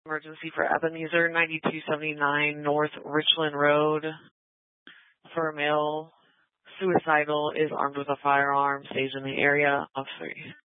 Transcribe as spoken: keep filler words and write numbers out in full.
Emergency for Ebenezer, ninety-two seventy-nine North Richland Road. For a male, suicidal, is armed with a firearm, stays in the area. Officer